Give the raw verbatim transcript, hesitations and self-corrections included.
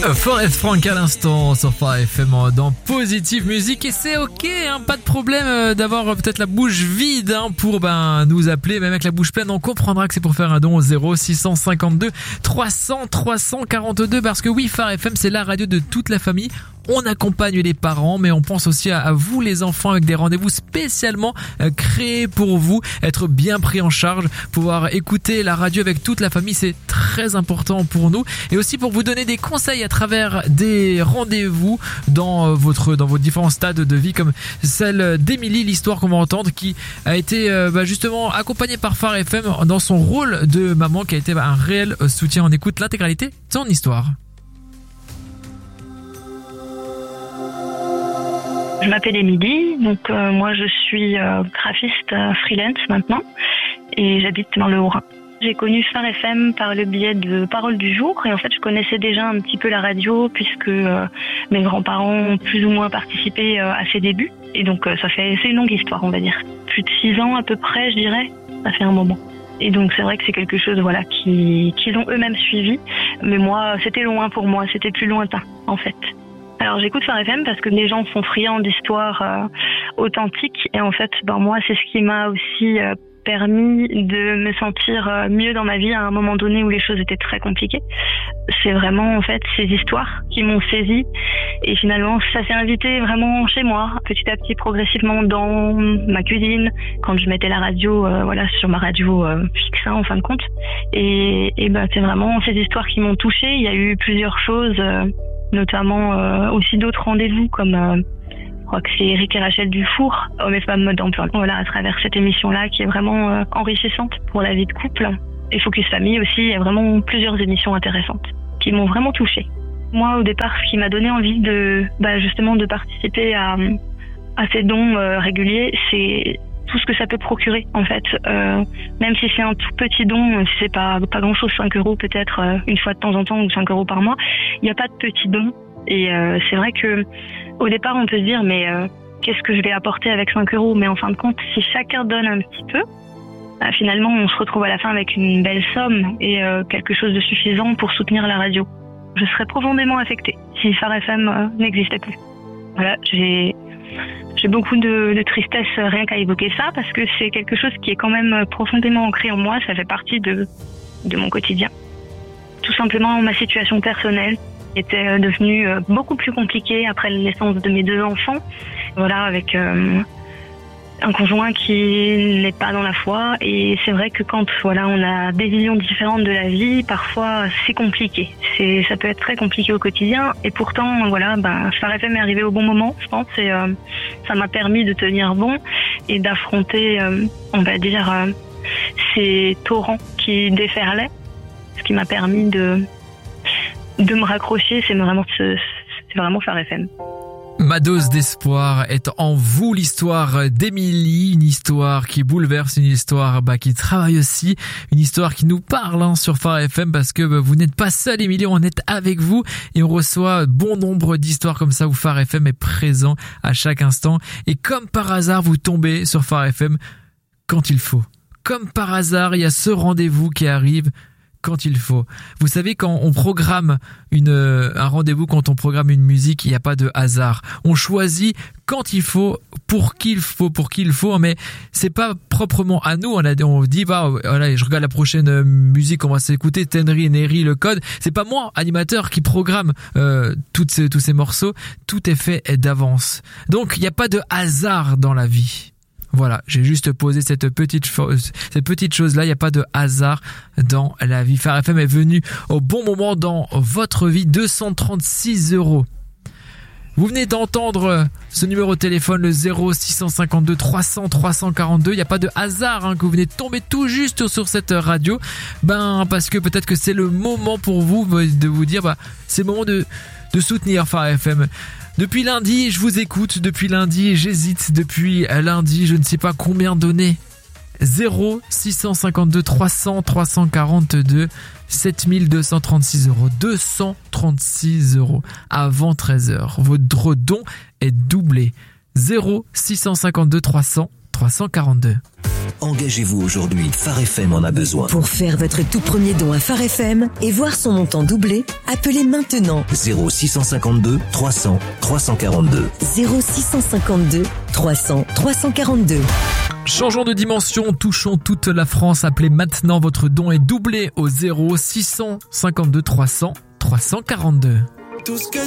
Forest Frank à l'instant sur Phare F M dans Positive Musique, et c'est ok, hein, pas de problème d'avoir peut-être la bouche vide hein, pour ben nous appeler, même avec la bouche pleine on comprendra que c'est pour faire un don au zéro six cent cinquante-deux trois cents trois cent quarante-deux, parce que oui, Phare F M c'est la radio de toute la famille. On accompagne les parents, mais on pense aussi à, à vous les enfants, avec des rendez-vous spécialement euh, créés pour vous, être bien pris en charge, pouvoir écouter la radio avec toute la famille, c'est très important pour nous, et aussi pour vous donner des conseils à travers des rendez-vous dans euh, votre dans vos différents stades de vie, comme celle d'Émilie, l'histoire qu'on va entendre, qui a été euh, bah, justement accompagnée par Phare F M dans son rôle de maman, qui a été bah, un réel soutien. On écoute l'intégralité de son histoire. Je m'appelle Émilie, donc euh, moi je suis euh, graphiste euh, freelance maintenant et j'habite dans le Haut-Rhin. J'ai connu Phare F M par le biais de Parole du Jour, et en fait je connaissais déjà un petit peu la radio puisque euh, mes grands-parents ont plus ou moins participé euh, à ses débuts, et donc euh, ça fait c'est une longue histoire, on va dire. Plus de six ans à peu près, je dirais, ça fait un moment. Et donc c'est vrai que c'est quelque chose voilà qui qu'ils ont eux-mêmes suivi, mais moi c'était loin pour moi, c'était plus lointain en fait. Alors j'écoute Phare F M parce que les gens sont friands d'histoires euh, authentiques, et en fait ben moi c'est ce qui m'a aussi euh, permis de me sentir euh, mieux dans ma vie à un moment donné où les choses étaient très compliquées. C'est vraiment en fait ces histoires qui m'ont saisie, et finalement ça s'est invité vraiment chez moi petit à petit, progressivement dans ma cuisine, quand je mettais la radio euh, voilà sur ma radio euh, fixe hein, en fin de compte, et, et ben c'est vraiment ces histoires qui m'ont touchée. Il y a eu plusieurs choses euh, notamment euh, aussi d'autres rendez-vous comme euh, je crois que c'est Eric et Rachel Dufour, Hommes et femmes mode d'emploi. Voilà, à travers cette émission-là qui est vraiment euh, enrichissante pour la vie de couple. Et Focus Famille aussi, il y a vraiment plusieurs émissions intéressantes qui m'ont vraiment touchée. Moi, au départ, ce qui m'a donné envie de bah, justement de participer à, à ces dons euh, réguliers, c'est tout ce que ça peut procurer en fait. Euh, même si c'est un tout petit don, si c'est pas pas grand chose, cinq euros peut-être euh, une fois de temps en temps, ou cinq euros par mois, il n'y a pas de petit don. Et euh, c'est vrai que au départ on peut se dire mais euh, qu'est-ce que je vais apporter avec cinq euros, mais en fin de compte si chacun donne un petit peu, bah, finalement on se retrouve à la fin avec une belle somme et euh, quelque chose de suffisant pour soutenir la radio. Je serais profondément affectée si Phare F M euh, n'existait plus. Voilà, j'ai J'ai beaucoup de, de tristesse rien qu'à évoquer ça, parce que c'est quelque chose qui est quand même profondément ancré en moi, ça fait partie de, de mon quotidien. Tout simplement, ma situation personnelle était devenue beaucoup plus compliquée après la naissance de mes deux enfants. Voilà, avec euh, un conjoint qui n'est pas dans la foi, et c'est vrai que quand voilà on a des visions différentes de la vie, parfois c'est compliqué. C'est, ça peut être très compliqué au quotidien, et pourtant voilà, ben Phare F M est arrivé au bon moment, je pense, et euh, ça m'a permis de tenir bon et d'affronter, euh, on va dire, euh, ces torrents qui déferlaient. Ce qui m'a permis de de me raccrocher, c'est vraiment c'est vraiment Phare F M. Ma dose d'espoir est en vous, l'histoire d'Émilie, une histoire qui bouleverse, une histoire bah, qui travaille aussi, une histoire qui nous parle hein, sur Phare F M, parce que bah, vous n'êtes pas seul, Émilie, on est avec vous, et on reçoit bon nombre d'histoires comme ça où Phare F M est présent à chaque instant, et comme par hasard vous tombez sur Phare F M quand il faut. Comme par hasard, il y a ce rendez-vous qui arrive quand il faut. Vous savez, quand on programme une, un rendez-vous, quand on programme une musique, il n'y a pas de hasard. On choisit quand il faut, pour qui il faut, pour qui il faut, mais c'est pas proprement à nous. On a, on dit, bah, voilà, je regarde la prochaine musique, on va s'écouter Tenry, Neri, Le Code. C'est pas moi, animateur, qui programme euh, toutes ces, tous ces morceaux. Tout est fait d'avance. Donc, il n'y a pas de hasard dans la vie. Voilà, j'ai juste posé cette petite chose, cette petite chose-là. Il n'y a pas de hasard dans la vie. Phare F M est venu au bon moment dans votre vie. deux cent trente-six euros. Vous venez d'entendre ce numéro de téléphone, le zéro six cent cinquante-deux trois cents trois cent quarante-deux. Il n'y a pas de hasard hein, que vous venez de tomber tout juste sur cette radio. Ben, parce que peut-être que c'est le moment pour vous de vous dire, bah, c'est le moment de, de soutenir Phare F M. Depuis lundi, je vous écoute. Depuis lundi, j'hésite. Depuis lundi, je ne sais pas combien donner. zéro six cent cinquante-deux trois cents trois cent quarante-deux, sept mille deux cent trente-six euros. deux cent trente-six euros avant treize heures. Votre don est doublé. zéro six cent cinquante-deux trois cents trois cent quarante-deux. Engagez-vous aujourd'hui. Phare F M en a besoin. Pour faire votre tout premier don à Phare F M et voir son montant doubler, appelez maintenant zéro six cent cinquante-deux trois cents trois cent quarante-deux. zéro six cent cinquante-deux trois cents trois cent quarante-deux. Changeons de dimension, touchons toute la France. Appelez maintenant, votre don est doublé au zéro six cent cinquante-deux trois cents trois cent quarante-deux.